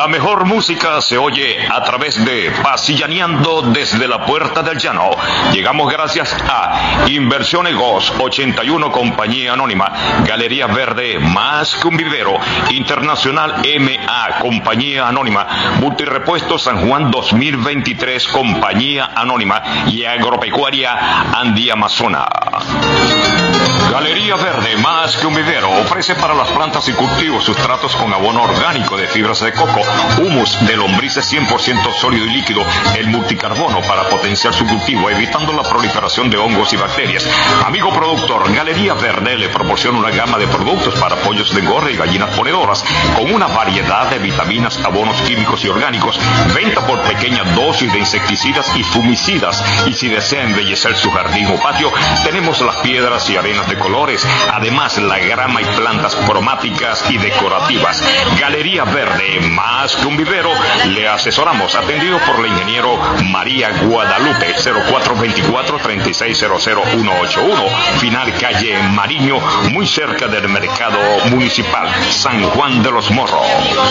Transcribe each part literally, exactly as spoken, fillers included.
La mejor música se oye a través de Pasillaneando desde la Puerta del Llano. Llegamos gracias a Inversiones Goz ochenta y uno Compañía Anónima, Galería Verde Más que un Vivero, Internacional M A Compañía Anónima, Multirepuestos San Juan dos mil veintitrés Compañía Anónima y Agropecuaria Andiamazona. Galería Verde Más que un Vivero ofrece para las plantas y cultivos sustratos con abono orgánico de fibras de coco, humus de lombrices cien por ciento sólido y líquido, el multicarbono para potenciar su cultivo, evitando la proliferación de hongos y bacterias. Amigo productor, Galería Verde le proporciona una gama de productos para pollos de engorde y gallinas ponedoras, con una variedad de vitaminas, abonos químicos y orgánicos, venta por pequeña dosis de insecticidas y fumicidas. Y si desea embellecer su jardín o patio, tenemos las piedras y arenas de colores, además la grama y plantas cromáticas y decorativas. Galería Verde Más que un Vivero, le asesoramos, atendido por la ingeniero María Guadalupe, cero cuatro veinticuatro, treinta y seis cero cero, ciento ochenta y uno, final calle Mariño, muy cerca del mercado municipal, San Juan de los Morros.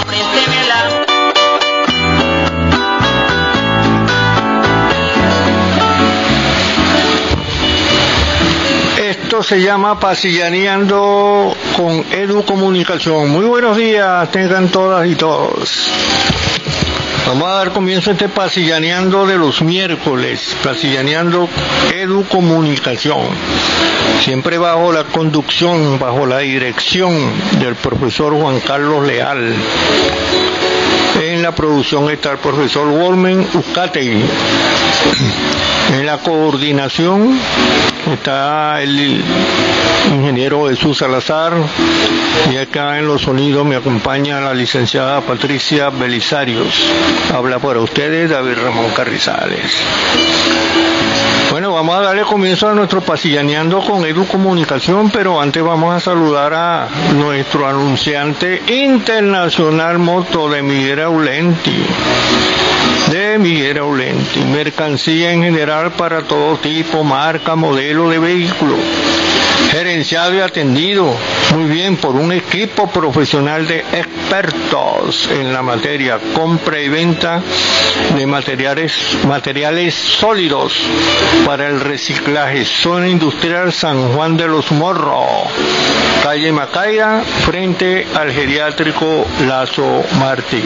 Esto se llama Pasillaneando con Edu Comunicación. Muy buenos días, tengan todas y todos. Vamos a dar comienzo a este Pasillaneando de los miércoles, Pasillaneando Edu Comunicación, siempre bajo la conducción, bajo la dirección del profesor Juan Carlos Leal. En la producción está el profesor Wolmen Uzcategui. En la coordinación está el ingeniero Jesús Salazar, y acá en los sonidos me acompaña la licenciada Patricia Belizarios. Habla para ustedes David Ramón Carrizales. Bueno, vamos a darle comienzo a nuestro Pasillaneando con Edu Comunicación, pero antes vamos a saludar a nuestro anunciante internacional moto de Miguel Aulenti. De Miguel Aulenti, mercancía en general para todo tipo, marca, modelo de vehículo, gerenciado y atendido muy bien por un equipo profesional de expertos en la materia, compra y venta de materiales, materiales sólidos para el reciclaje. Zona Industrial San Juan de los Morros, calle Macaira, frente al geriátrico Lazo Martí.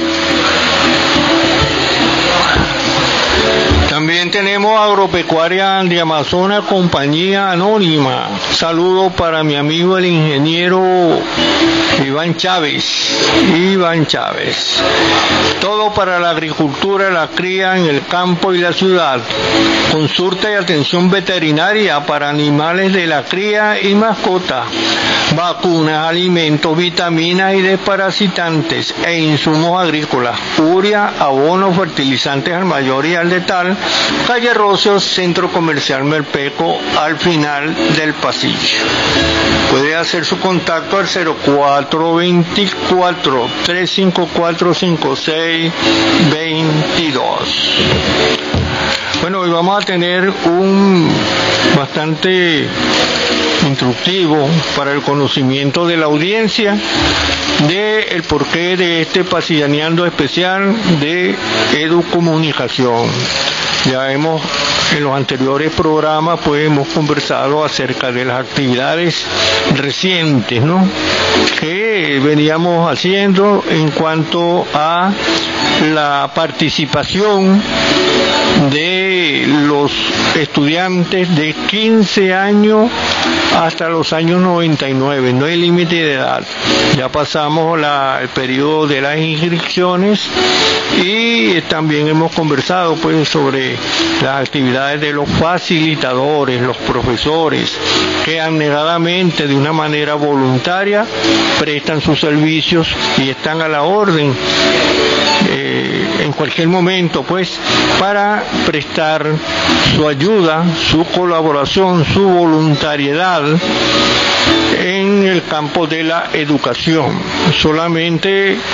También tenemos Agropecuaria Andiamazona Compañía Anónima. Saludo para mi amigo el ingeniero Iván Chávez. Iván Chávez. Todo para la agricultura, la cría en el campo y la ciudad. Consulta y atención veterinaria para animales de la cría y mascota. Vacunas, alimentos, vitaminas y desparasitantes e insumos agrícolas. Urea, abono, fertilizantes al mayor y al detal. Calle Rocios, Centro Comercial Melpeco, al final del pasillo. Puede hacer su contacto al cero cuatro veinticuatro, trescientos cincuenta y cuatro, cincuenta y seis veintidós. Bueno, hoy vamos a tener un bastante instructivo para el conocimiento de la audiencia de el porqué de este Pasillaneando especial de Edu Comunicación. Ya hemos, en los anteriores programas, pues hemos conversado acerca de las actividades recientes, ¿no?, que veníamos haciendo en cuanto a la participación de los estudiantes de quince años hasta los años noventa y nueve, no hay límite de edad. Ya pasamos la, el periodo de las inscripciones y también hemos conversado pues sobre las actividades de los facilitadores, los profesores, que abnegadamente, de una manera voluntaria, prestan sus servicios y están a la orden eh, en cualquier momento pues para prestar su ayuda, su colaboración, su voluntariedad en el campo de la educación. Solamente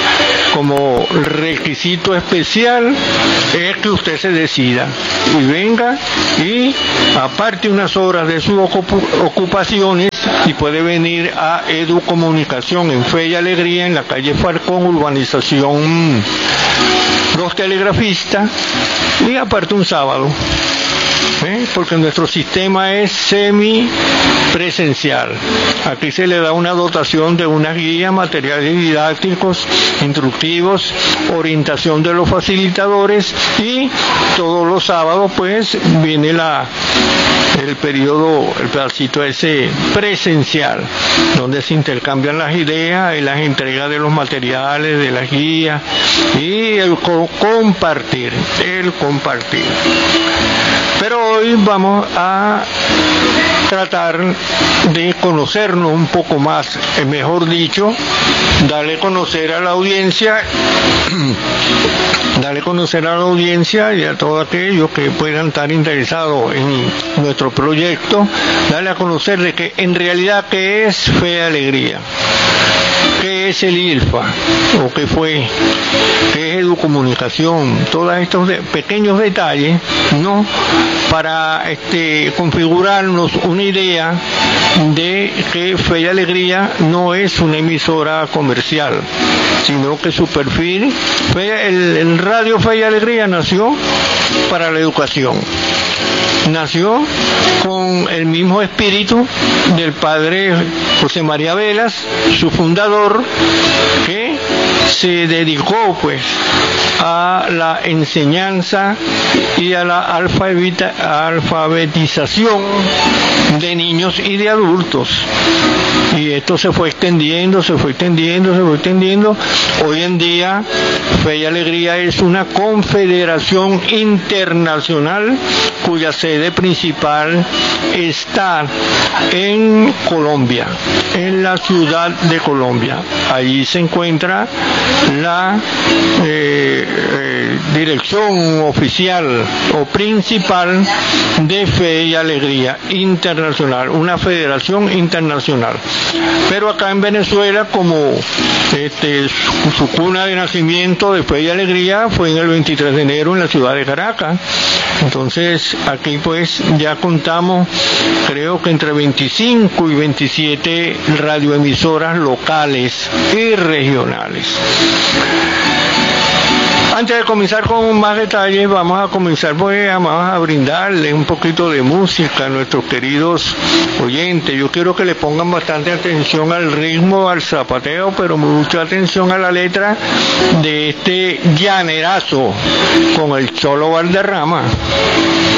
como requisito especial es que usted se decida y venga y aparte unas horas de sus ocupaciones y puede venir a Educomunicación en Fe y Alegría en la calle Falcón, urbanización Los Telegrafistas, y aparte un sábado. ¿Eh? Porque nuestro sistema es semipresencial. Aquí se le da una dotación de una guía, materiales didácticos, instructivos, orientación de los facilitadores, y todos los sábados pues viene la el periodo, el pedacito ese presencial, donde se intercambian las ideas y las entregas de los materiales, de las guías, y el co- compartir, el compartir. Pero hoy vamos a tratar de conocernos un poco más, mejor dicho, darle a conocer a la audiencia, darle a conocer a la audiencia y a todos aquellos que puedan estar interesados en nuestro proyecto, darle a conocer de que en realidad qué es Fe y Alegría, qué es el I L F A o qué fue, qué es Educomunicación, todos estos de, pequeños detalles, ¿no? Para este, configurarnos una idea de que Fe y Alegría no es una emisora comercial, sino que su perfil, el, el radio Fe y Alegría nació para la educación. Nació con el mismo espíritu del padre José María Velas, su fundador, que se dedicó pues a la enseñanza y a la alfabetización de niños y de adultos. Y esto se fue extendiendo, se fue extendiendo, se fue extendiendo. Hoy en día Fe y Alegría es una confederación internacional cuya sede principal está en Colombia, en la ciudad de Colombia. Allí se encuentra la eh, eh, dirección oficial o principal de Fe y Alegría Internacional, una federación internacional. Pero acá en Venezuela, como este, su, su cuna de nacimiento de Fe y Alegría fue en el veintitrés de enero en la ciudad de Caracas. Entonces aquí pues ya contamos, creo que entre veinticinco y veintisiete radioemisoras locales y regionales. Antes de comenzar con más detalles, vamos a comenzar, pues, vamos a brindarle un poquito de música a nuestros queridos oyentes. Yo quiero que le pongan bastante atención al ritmo, al zapateo, pero mucha atención a la letra de este llanerazo con el Cholo Valderrama.